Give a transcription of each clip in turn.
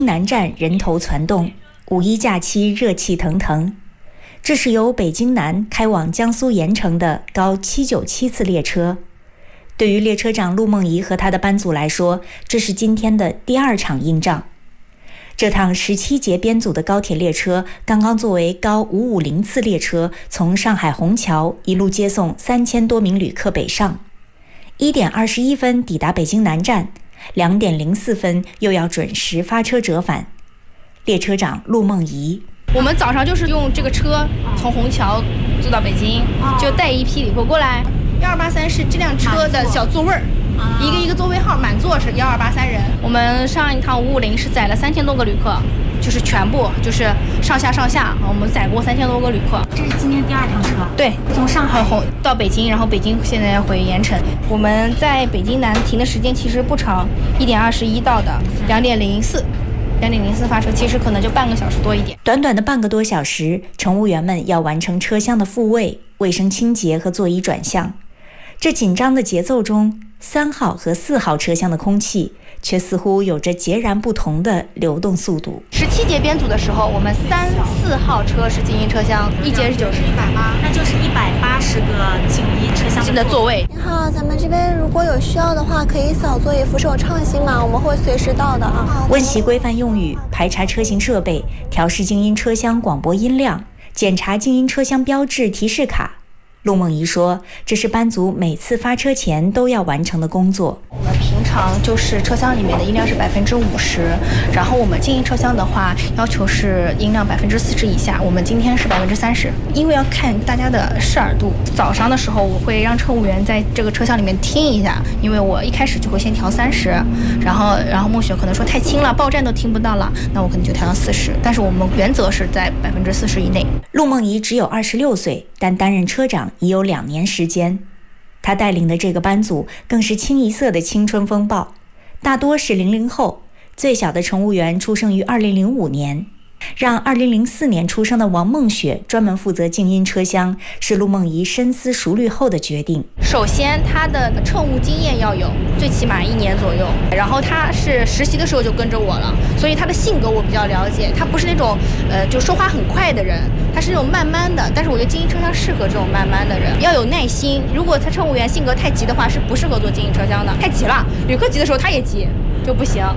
南站人头攒动，五一假期热气腾腾。这是由北京南开往江苏盐城的高797次列车。对于列车长陆梦怡和他的班组来说，这是今天的第2场硬仗。这趟17节编组的高铁列车刚刚作为高550次列车从上海虹桥一路接送3000多名旅客北上，1点21分抵达北京南站，2点04分又要准时发车折返。列车长陆梦怡： 我们早上就是用这个车从虹桥坐到北京，就带一批旅客过来。1283是这辆车的小座位儿，一个座位号，满座是1283人。我们上一趟550是载了3000多个旅客，就是全部就是上下，我们载过3000多个旅客。 这是今天第2趟车？对， 从上海到北京，然后北京现在回盐城。我们在北京南停的时间其实不长，1点21到的，2点04发车，其实可能就半个小时多一点。 短短的半个多小时，乘务员们要完成车厢的复位、卫生清洁和座椅转向。这紧张的节奏中，3号和4号车厢的空气却似乎有着截然不同的流动速度。 17节编组的时候，我们3、4号车是静音车厢，一节是90， 那就是180个静音车厢的座位。 你好，咱们这边如果有需要的话，可以扫座椅扶手畅行码，我们会随时到的啊。 温习规范用语，排查车型设备，调试静音车厢广播音量，检查静音车厢标志提示卡。陆梦怡说，这是班组每次发车前都要完成的工作。 我们平常就是车厢里面的音量是50%，然后我们静音车厢的话，要求是音量40%以下，我们今天是30%，因为要看大家的视耳度。早上的时候，我会让乘务员在这个车厢里面听一下，因为我一开始就会先调30，然后孟雪可能说太轻了，报站都听不到了，那我可能就调到40，但是我们原则是在40%以内。 陆梦怡只有26岁，但担任车长已有2年时间。他带领的这个班组更是清一色的青春风暴，大多是00后，最小的乘务员出生于2005年。让2004年出生的王梦雪专门负责静音车厢，是陆梦怡深思熟虑后的决定。 首先，他的乘务经验要有，最起码1年左右。然后他是实习的时候就跟着我了，所以他的性格我比较了解。他不是那种就说话很快的人，他是那种慢慢的。但是我觉得静音车厢适合这种慢慢的人，要有耐心。如果他乘务员性格太急的话，是不适合坐静音车厢的。太急了，旅客急的时候他也急，就不行。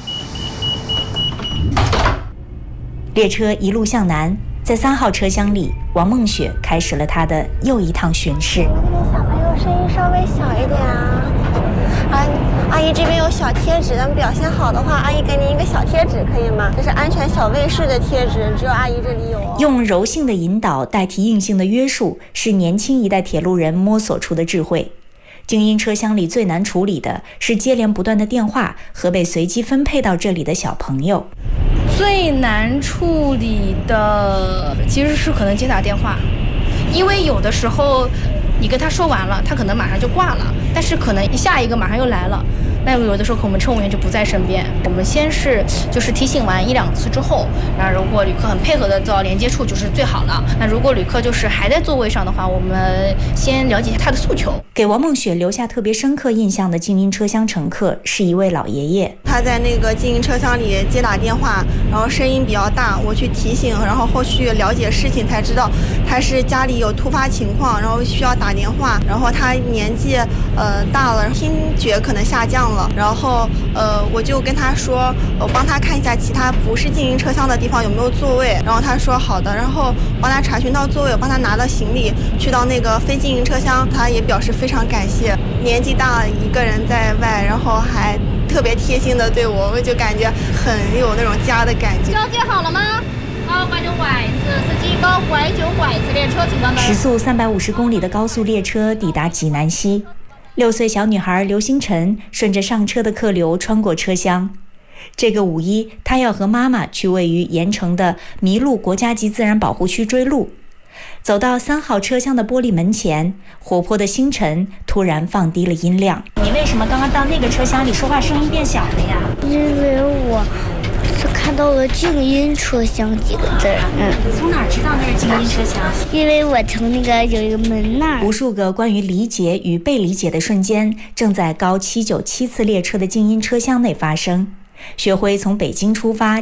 列车一路向南，在3号车厢里，王梦雪开始了她的又一趟巡视。 那边小朋友声音稍微小一点啊。阿姨这边有小贴纸，咱们表现好的话，阿姨给您一个小贴纸可以吗？这是安全小卫士的贴纸，只有阿姨这里有哦。 用柔性的引导代替硬性的约束，是年轻一代铁路人摸索出的智慧。静音车厢里最难处理的是接连不断的电话和被随机分配到这里的小朋友。 最难处理的其实是可能接打电话，因为有的时候你跟他说完了，他可能马上就挂了，但是可能下一个马上又来了，那有的时候我们乘务员就不在身边。我们先是就是提醒完1、2次之后，然后如果旅客很配合的到连接处就是最好了。那如果旅客就是还在座位上的话，我们先了解一下他的诉求。 给王梦雪留下特别深刻印象的静音车厢乘客是一位老爷爷， 他在那个静音车厢里接打电话，然后声音比较大，我去提醒，然后后续了解事情才知道他是家里有突发情况，然后需要打电话，然后他年纪大了，听觉可能下降了，然后我就跟他说，我帮他看一下其他不是静音车厢的地方有没有座位，然后他说好的，然后帮他查询到座位，帮他拿到行李去到那个非静音车厢，他也表示非常感谢。年纪大了一个人在外，然后还特别贴心的对我，我就感觉很有那种家的感觉。 交接好了吗？高拐九拐子，司机高拐九拐子列车请关门。 时速350公里的高速列车抵达济南西，6岁小女孩刘星辰顺着上车的客流穿过车厢。这个5一，她要和妈妈去位于盐城的麋鹿国家级自然保护区追鹿。走到3号车厢的玻璃门前，活泼的星辰突然放低了音量。你为什么刚刚到那个车厢里说话声音变小了呀？ 因为我是看到了静音车厢几个字。 从哪儿知道那是静音车厢？ 因为我从那个有一个门那儿。 无数个关于理解与被理解的瞬间正在高797次列车的静音车厢内发生。薛辉从北京出发，